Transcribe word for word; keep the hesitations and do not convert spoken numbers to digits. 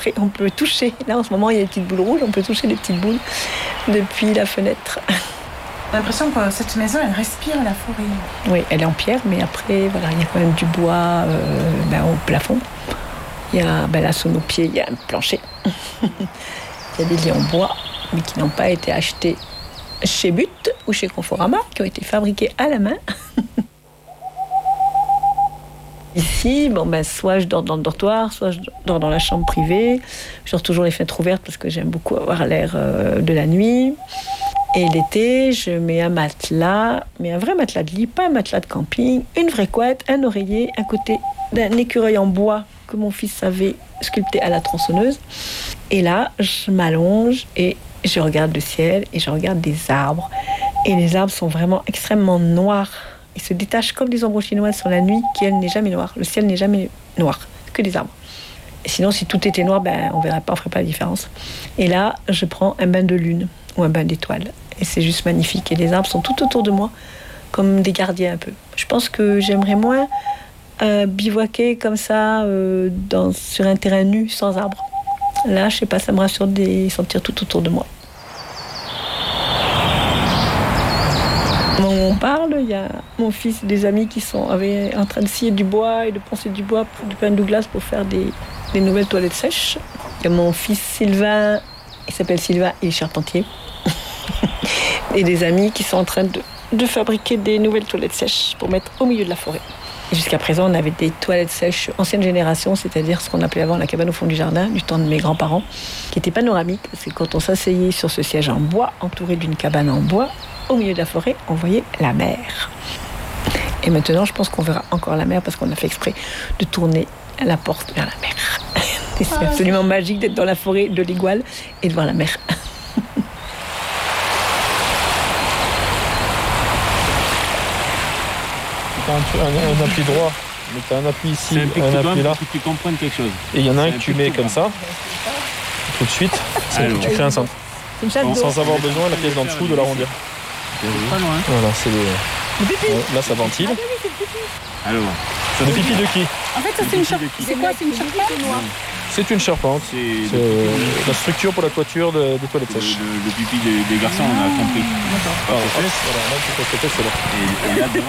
toucher, on peut toucher. Là, en ce moment, il y a des petites boules rouges, on peut toucher des petites boules depuis la fenêtre. J'ai l'impression que cette maison, elle respire la forêt. Oui, elle est en pierre, mais après, voilà, il y a quand même du bois euh, ben, au plafond. Il y a, ben, là, sous nos pieds, il y a un plancher. Il y a des lits en bois, mais qui n'ont pas été achetés chez But ou chez Conforama, qui ont été fabriqués à la main. Ici, bon, ben, soit je dors dans le dortoir, soit je dors dans la chambre privée. Je dors toujours les fenêtres ouvertes parce que j'aime beaucoup avoir l'air euh, de la nuit. Et l'été, je mets un matelas, mais un vrai matelas de lit, pas un matelas de camping, une vraie couette, un oreiller, à côté d'un écureuil en bois que mon fils avait sculpté à la tronçonneuse. Et là, je m'allonge et je regarde le ciel et je regarde des arbres. Et les arbres sont vraiment extrêmement noirs. Ils se détachent comme des ombres chinoises sur la nuit, qui elle n'est jamais noire. Le ciel n'est jamais noir, que des arbres. Et sinon, si tout était noir, ben, on verrait pas, on ferait pas la différence. Et là, je prends un bain de lune ou un bain d'étoiles. Et c'est juste magnifique. Et les arbres sont tout autour de moi, comme des gardiens un peu. Je pense que j'aimerais moins euh, bivouaquer comme ça euh, dans, sur un terrain nu, sans arbres. Là, je sais pas, ça me rassure de les sentir tout autour de moi. Au moment où on parle, il y a mon fils et des amis qui sont avaient, en train de scier du bois et de poncer du bois, pour, du pain de Douglas pour faire des, des nouvelles toilettes sèches. Il y a mon fils Sylvain, il s'appelle Sylvain, il est charpentier. Et des amis qui sont en train de, de fabriquer des nouvelles toilettes sèches pour mettre au milieu de la forêt. Et jusqu'à présent, on avait des toilettes sèches ancienne génération, c'est-à-dire ce qu'on appelait avant la cabane au fond du jardin, du temps de mes grands-parents, qui étaient panoramiques, parce que quand on s'asseyait sur ce siège en bois, entouré d'une cabane en bois, au milieu de la forêt, on voyait la mer. Et maintenant, je pense qu'on verra encore la mer, parce qu'on a fait exprès de tourner la porte vers la mer. Et c'est absolument magique d'être dans la forêt de l'Igual et de voir la mer. Un, un, un appui droit, mais tu as un appui ici, un appui là. Pour que tu comprennes quelque chose. Et il y en a un que tu mets comme ça, tout de suite, c'est que tu crées un centre. Sans, sans avoir besoin la pièce d'en dessous de l'arrondir. Pas loin. Voilà, c'est le. Ouais, là, ça ventile. Alors, le pipi de qui? En fait, ça, c'est une charpente. C'est quoi? C'est une charpente? C'est une charpente. C'est euh, la structure pour la toiture de, des toilettes sèches. Le, le pipi des, des garçons, on a compris. D'accord. Alors, voilà, là, tu peux c'est là. Et, et là, devant,